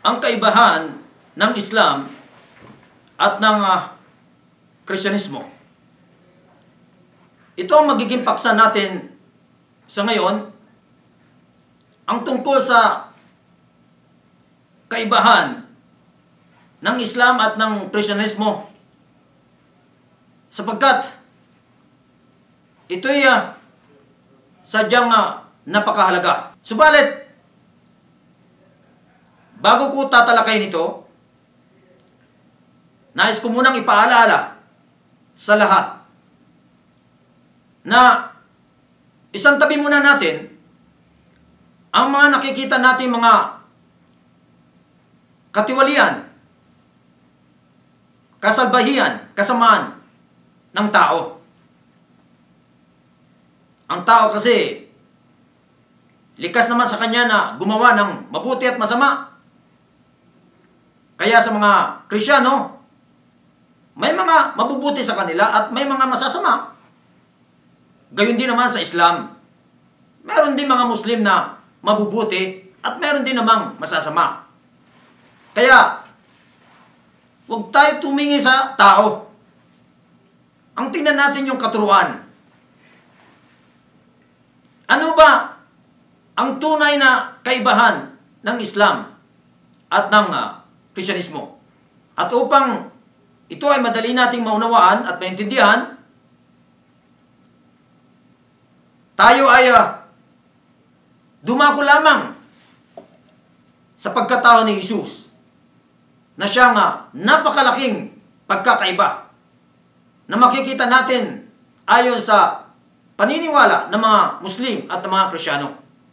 ang kaibahan ng Islam at ng Kristyanismo. Ito ang magiging paksa natin sa ngayon, ang tungkol sa kaibahan ng Islam at ng Kristyanismo, sapagkat ito'y sadyang napakahalaga. Subalit, bago ko tatalakayin ito, nais ko munang ipaalala sa lahat na isang tabi muna natin ang mga nakikita nating mga katiwalian, kasalbahian, kasamaan ng tao. Ang tao kasi, likas naman sa kanya na gumawa ng mabuti at masama. Kaya sa mga Kristiyano, may mga mabubuti sa kanila at may mga masasama. Gayon din naman sa Islam. Meron din mga Muslim na mabubuti at meron din namang masasama. Kaya, huwag tayo tumingin sa tao. Ang tingnan natin yung katuruan. Ano ba ang tunay na kaibahan ng Islam at ng Kristyanismo? At upang ito ay madali nating maunawaan at maintindihan, tayo ay dumako lamang sa pagkatao ni Jesus na siyang napakalaking pagkakaiba na makikita natin ayon sa paniniwala ng mga Muslim at ng mga Kristiyano.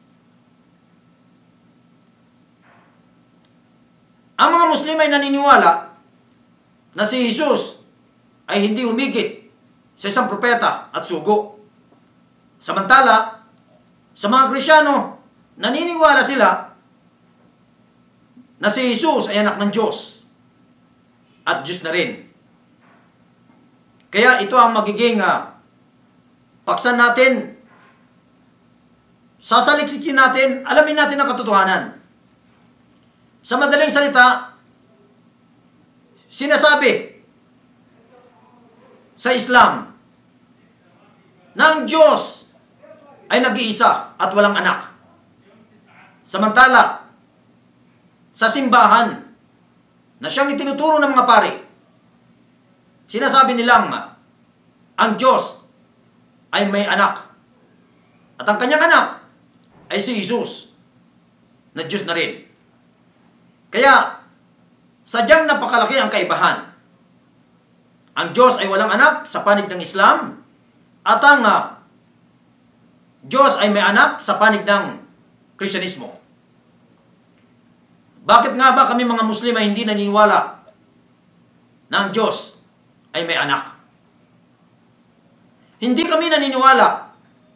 Ang mga Muslim ay naniniwala na si Jesus ay hindi humigit sa isang propeta at sugo. Samantala, sa mga Kristiyano, naniniwala sila na si Jesus ay anak ng Diyos at Diyos na rin. Kaya ito ang magiging paksan natin, sasaliksikin natin, alamin natin ang katotohanan. Sa madaling salita, sinasabi sa Islam na ang Diyos ay nag-iisa at walang anak. Samantala, sa simbahan na siyang itinuturo ng mga pari, sinasabi nilang ang Diyos ay may anak. At ang kanyang anak ay si Jesus na Diyos na rin. Kaya, sadyang napakalaki ang kaibahan. Ang Diyos ay walang anak sa panig ng Islam at ang Diyos ay may anak sa panig ng Kristyanismo. Bakit nga ba kami mga Muslim ay hindi naniniwala na ang Diyos ay may anak? Hindi kami naniniwala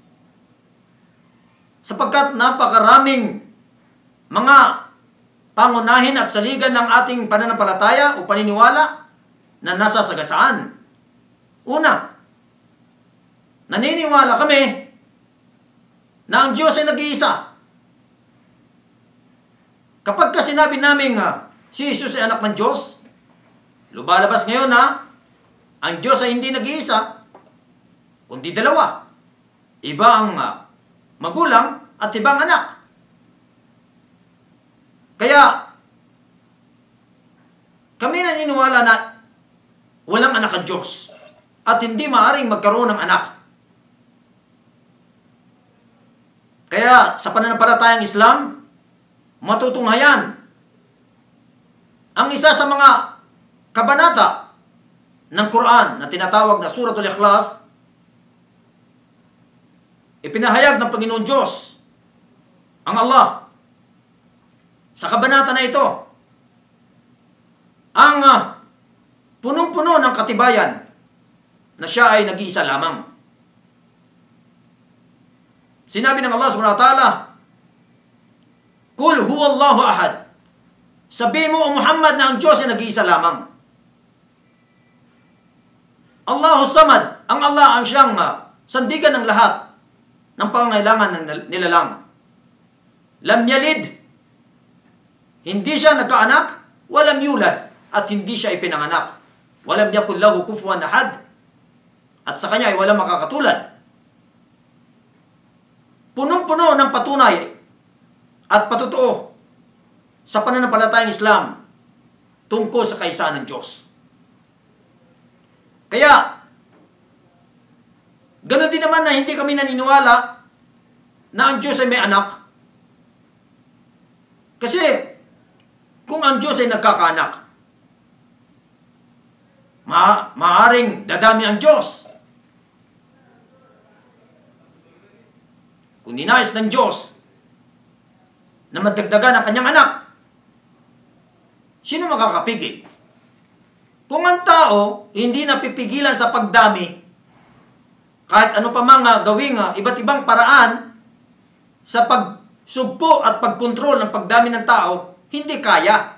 sapagkat napakaraming mga pangunahin at saligan ng ating pananampalataya o paniniwala na nasa sagasaan. Una, naniniwala kami na ang Diyos ay nag-iisa. Kapag ka sinabi namin si Jesus ay anak ng Diyos, lumalabas ngayon na ang Diyos ay hindi nag-iisa, kundi dalawa. Iba ang magulang at ibang anak. Kaya, kami naniniwala na walang anak ang Diyos at hindi maaaring magkaroon ng anak. Kaya, sa pananampalatayang Islam, matutunghayan ang isa sa mga kabanata ng Quran na tinatawag na Suratul Ikhlas, ipinahayag ng Panginoon Diyos, ang Allah, sa kabanata na ito, ang punong-puno ng katibayan na siya ay nag-iisa lamang. Sinabi ng Allah subhanahu wa ta'ala, Kul huwallahu ahad. Sabihin mo, O Muhammad, na ang Diyos ay nag-iisa lamang. Allahu samad. Ang Allah ang siyang sandigan ng lahat ng pangangailangan ng nilalang. Lam yalid. Hindi siya nagkaanak, walam yulad, at hindi siya ipinanganak. Walam yakul lahu kufuwan ahad. At sa kanya ay walang makakatulad. Punong-puno ng patunay at patotoo sa pananampalatayang Islam tungkol sa kaisa ng Diyos. Kaya, ganoon din naman na hindi kami naniniwala na ang Diyos ay may anak. Kasi, kung ang Diyos ay nagkakaanak, maaring dadami ang Diyos. Kung ninais ng Diyos na madagdagan ang kanyang anak, sino makakapigil? Kung ang tao hindi napipigilan sa pagdami, kahit ano pa mga gawing iba't ibang paraan sa pagsugpo at pagkontrol ng pagdami ng tao, hindi kaya.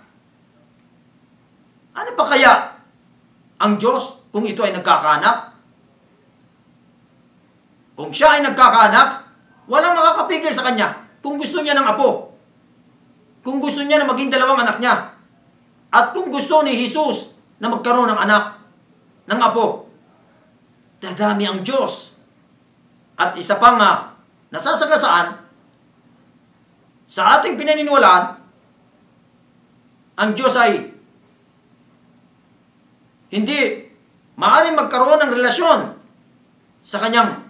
Ano pa kaya ang Diyos kung ito ay nagkakaanak? Kung siya ay nagkakaanak, walang makakapigil sa kanya kung gusto niya ng apo. Kung gusto niya na maging dalawang anak niya. At kung gusto ni Jesus na magkaroon ng anak, ng apo, dadami ang Diyos. At isa pang nasasagasaan, sa ating pinaniniwalaan, ang Diyos ay hindi maaaring magkaroon ng relasyon sa kanyang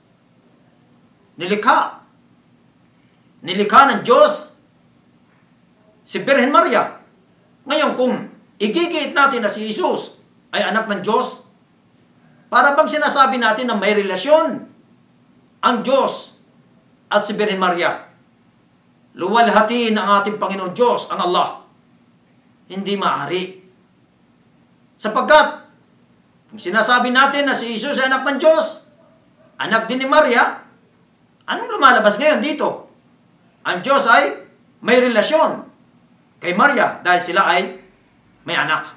nilikha. Nilikha ng Diyos si Birhen Maria. Ngayon, kung igigit natin na si Jesus ay anak ng Diyos, para bang sinasabi natin na may relasyon ang Diyos at si Birhen Maria? Luwalhati ng ating Panginoon Diyos, ang Allah. Hindi maaari. Sapagkat, kung sinasabi natin na si Jesus ay anak ng Diyos, anak din ni Maria, anong lumalabas ngayon dito? Ang Diyos ay may relasyon kay Maria dahil sila ay may anak.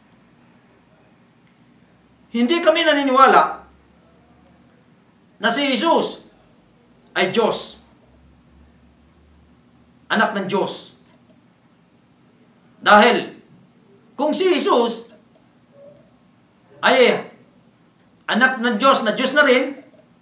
Hindi kami naniniwala na si Jesus ay Diyos. Anak ng Diyos. Dahil kung si Jesus ay anak ng Diyos na Diyos na rin,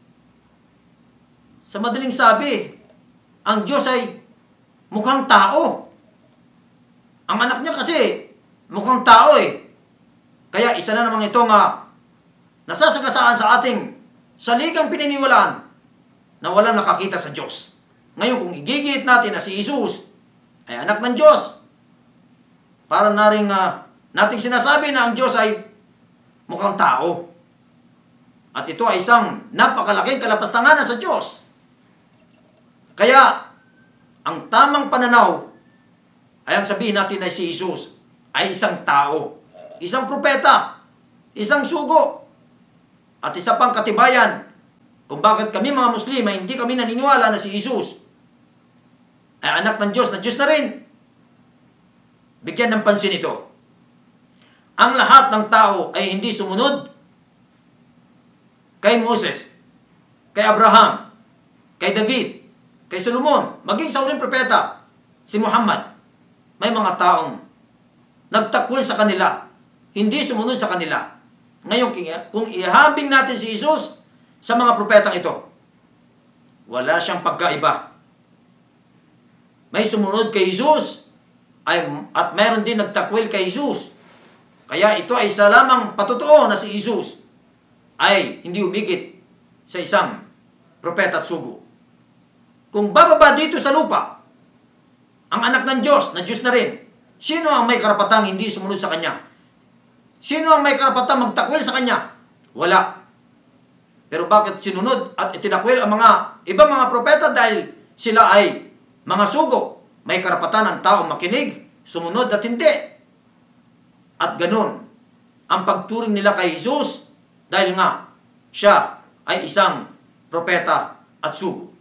sa madaling sabi, ang Diyos ay mukhang tao. Ang anak niya kasi mukhang tao eh. Kaya isa na namang itong nasasagasaan sa ating saligang pininiwalaan na walang nakakita sa Diyos. Ngayon kung igigit natin na si Jesus ay anak ng Diyos, para na rin nating sinasabi na ang Diyos ay mukhang tao. At ito ay isang napakalaking kalapastanganan sa Diyos. Kaya, ang tamang pananaw ay ang sabihin natin na si Jesus ay isang tao, isang propeta, isang sugo, at isa pang katibayan kung bakit kami mga Muslim ay hindi kami naniniwala na si Jesus ay anak ng Diyos na Diyos na rin. Bigyan ng pansin ito. Ang lahat ng tao ay hindi sumunod kay Moses, kay Abraham, kay David, kay Solomon, maging sa uling propeta, si Muhammad. May mga taong nagtakwil sa kanila, hindi sumunod sa kanila. Ngayon, kung ihambing natin si Jesus sa mga propetang ito, wala siyang pagkaiba. May sumunod kay Jesus at mayroon din nagtakwil kay Jesus. Kaya ito ay isa lamang patotoo na si Jesus ay hindi umigit sa isang propeta at sugo. Kung bababa dito sa lupa, ang anak ng Diyos, na Diyos na rin, sino ang may karapatang hindi sumunod sa Kanya? Sino ang may karapatang magtakwil sa Kanya? Wala. Pero bakit sinunod at itinakwil ang mga ibang mga propeta? Dahil sila ay mga sugo. May karapatan ang tao makinig, sumunod at hindi. At ganun, ang pagturing nila kay Jesus, dahil nga, siya ay isang propeta at sugo.